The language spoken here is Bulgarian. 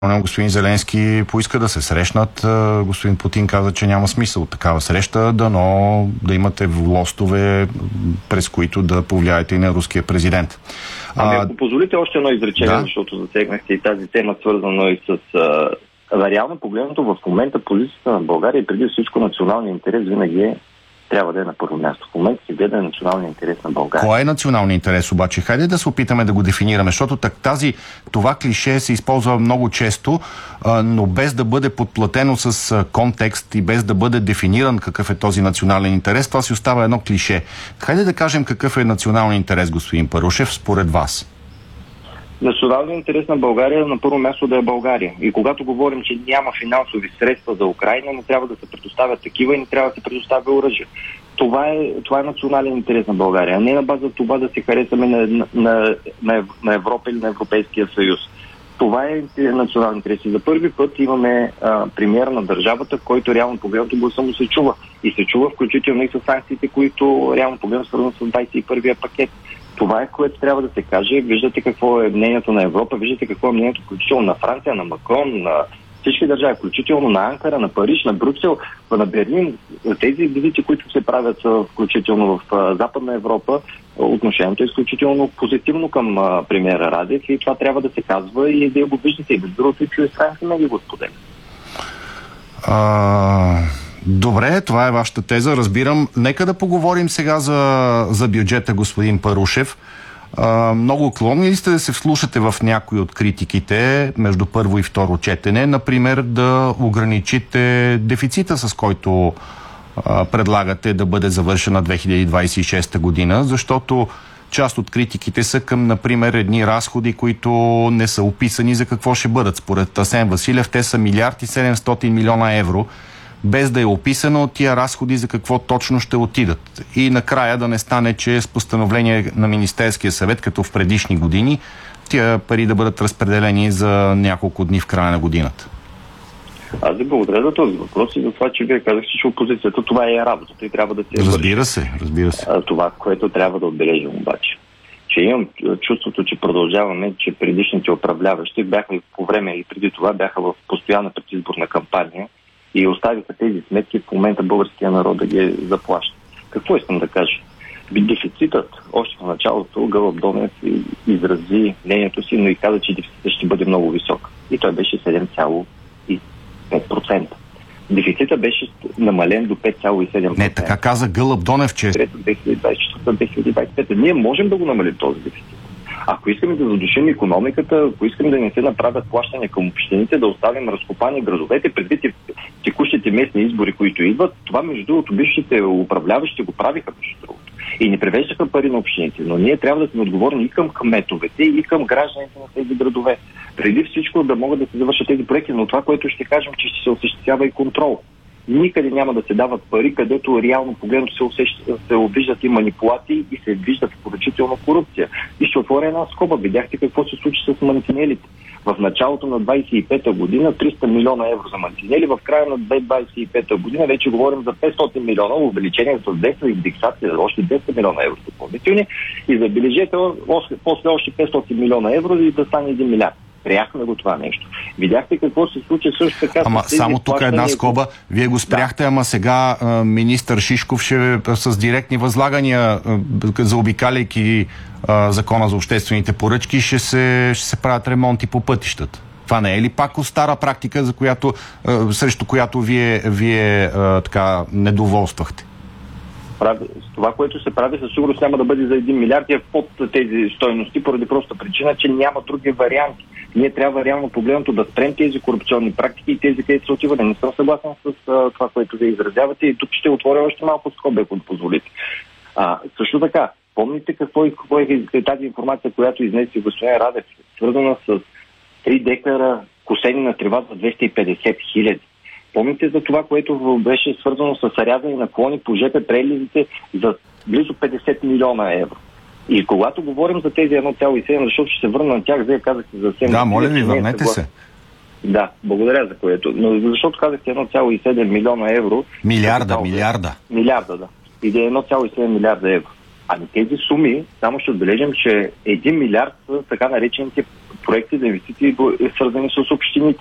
Господин Зеленски поиска да се срещнат. Господин Путин каза, че няма смисъл такава среща, дано да имате лостове, през които да повлияете и на руския президент. Ако позволите още едно изречение, да? Защото засегнахте и тази тема, свързано и с реално погледнато в момента позицията на България и преди всичко националния интерес винаги трябва да е на първо място. В момента се гледа националния интерес на България. Кой е националният интерес обаче? Хайде да се опитаме да го дефинираме, защото това клише се използва много често, но без да бъде подплатено с контекст и без да бъде дефиниран какъв е този национален интерес, това си остава едно клише. Хайде да кажем какъв е националният интерес, господин Парушев, според вас. Националният интерес на България на първо място да е България. И когато говорим, че няма финансови средства за Украйна, не трябва да се предоставят такива и не трябва да се предоставя оръжие. Това е национален интерес на България, а не на база това да се харесаме на Европа или на Европейския съюз. Това е национален интерес. И за първи път имаме премиер на държавата, който реално погледното гласа му се чува. И се чува включително и с санкциите, които реално погледно свързват с 21-я пакет. Това е, което трябва да се каже. Виждате какво е мнението на Европа, виждате какво е мнението включително на Франция, на Макрон, на всички държави, включително на Анкара, на Париж, на Брюксел, на Берлин. Тези визити, които се правят включително в Западна Европа, отношението е изключително позитивно към премиера Радев и това трябва да се казва и да го виждате. И без другото и чуждестранните медии го споделят. Добре, това е вашата теза, разбирам. Нека да поговорим сега за бюджета, господин Парушев. Много клонни ли сте да се вслушате в някои от критиките между първо и второ четене? Например, да ограничите дефицита, с който предлагате да бъде завършена 2026 година, защото част от критиките са към, например, едни разходи, които не са описани за какво ще бъдат. Според Асен Василев, те са 1 700 милиона евро, без да е описано тия разходи за какво точно ще отидат. И накрая да не стане, че с постановление на Министерския съвет, като в предишни години, тия пари да бъдат разпределени за няколко дни в края на годината. Аз ви благодаря за този въпрос и за това, че вие казахте, че опозицията това е работата и трябва да се разбира се. Това, което трябва да отбележим обаче, че имам чувството, че продължаваме, че предишните управляващи бяха и по време и преди това бяха в постоянна предизборна кампания и оставиха тези сметки в момента българския народ да ги заплаща. Какво искам да кажа? Дефицитът, още в началото Гълъб Донев изрази мнението си, но и каза, че дефицитът ще бъде много висок. И той беше 7,5%. Дефицитът беше намален до 5,7%. Не, така каза Гълъб Донев, че 2024-2025. Ние можем да го намалим този дефицит. Ако искаме да задушим икономиката, ако искаме да не се направят плащания към общините, да оставим разкопани градовете, предвид текущите местни избори, които идват, това между другото бившите управляващи го правиха между другото. И не превеждаха пари на общините. Но ние трябва да сме отговорни и към кметовете, и към гражданите на тези градове. Преди всичко да могат да се завършат тези проекти, но това, което ще кажем, че ще се осъществява и контрол. Никъде няма да се дават пари, където реално погледно се обиждат и манипулации и се виждат включително корупция. И ще отворя една скоба. Видяхте какво се случи с мантинелите. В началото на 25-та година 300 милиона евро за мантинели, в края на 2025 година вече говорим за 500 милиона, увеличение с 10 индексация, още 10 милиона евро допълнителни и забележете после още 500 милиона евро и да стане 1 милиард. Спряхме го това нещо. Видяхте какво се случи също така. Ама само тук една скоба. Вие го спряхте, ама сега министър Шишков ще с директни възлагания, заобикаляйки закона за обществените поръчки, ще се правят ремонти по пътищата. Това не е ли пак стара практика, за която, срещу която вие така недоволствахте? Това, което се прави, със сигурност няма да бъде за 1 милиард и е под тези стойности, поради проста причина, че няма други варианти. Ние трябва реално погледнато да спрем тези корупционни практики и тези, където се отиват. Не съм съгласен с това, което вие изразявате и тук ще отворя още малко скоба, ако позволите. Също така, помните какво е тази информация, която изнесе господин Радев, свързана с 3 декара косени на трева за 250 хиляди. Помните за това, което беше свързано с рязане на клони по ЖП прелизите за близо 50 милиона евро. И когато говорим за тези 1,7, защото ще се върна на тях, вие казахте за 7. Да, моля ви, върнете се. Да, благодаря за което. Но защото казахте 1,7 милиона евро. Милиарда. Милиарда, да. И 1,7 милиарда евро. Ами тези суми, само ще отбележим, че 1 милиард са така наречените проекти за инвестиции, свързани с общините.